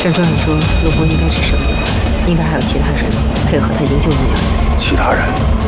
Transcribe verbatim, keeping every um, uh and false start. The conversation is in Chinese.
沈专员说，陆峰应该只是个人，应该还有其他人配合他营救陆阳。 其他人？